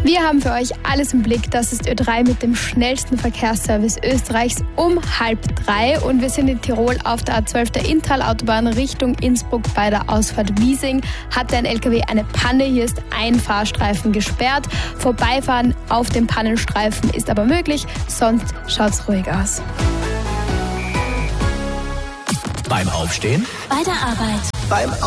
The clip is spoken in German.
Wir haben für euch alles im Blick. Das ist Ö3 mit dem schnellsten Verkehrsservice Österreichs um 2:30. Und wir sind in Tirol auf der A12 der Inntal-Autobahn Richtung Innsbruck bei der Ausfahrt Wiesing. Hatte ein LKW eine Panne. Hier ist ein Fahrstreifen gesperrt. Vorbeifahren auf dem Pannenstreifen ist aber möglich. Sonst schaut's ruhig aus. Beim Aufstehen, Bei der Arbeit. beim